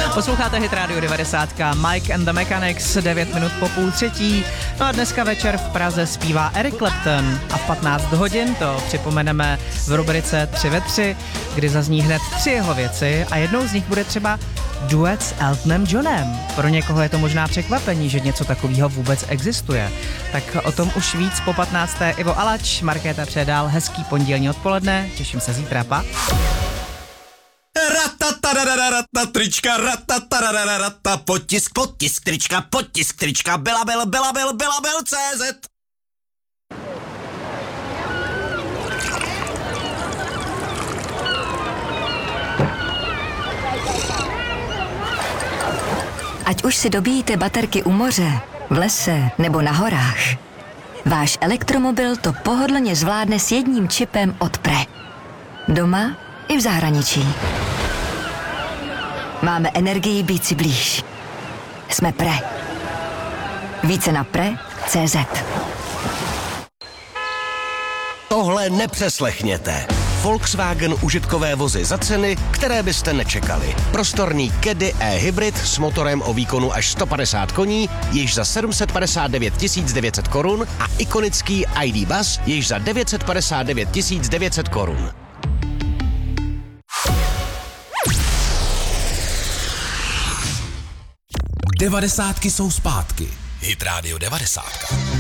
Posloucháte Hit Radio 90, Mike and the Mechanics, 9 minut po půl třetí. No a dneska večer v Praze zpívá Eric Clapton a v 15 hodin to připomeneme v rubrice 3 ve 3, kdy zazní hned 3 jeho věci a jednou z nich bude třeba duet s Eltonem Johnem. Pro někoho je to možná překvapení, že něco takového vůbec existuje. Tak o tom už víc po 15. Ivo Alač, Markéta Předál, hezký pondělní odpoledne, těším se zítra, pa. Trička, potisk trička, Belabil, CZ. Ať už si dobíjíte baterky u moře, v lese nebo na horách, váš elektromobil to pohodlně zvládne s jedním čipem od Pre. Doma i v zahraničí. Máme energii být si blíž. Jsme Pre. Více na Pre.cz. Tohle nepřeslechněte. Volkswagen užitkové vozy za ceny, které byste nečekali. Prostorný Caddy e-hybrid s motorem o výkonu až 150 koní, již za 759 900 korun a ikonický ID Buzz, již za 959 900 korun. Devadesátky jsou zpátky. Hit Radio 90.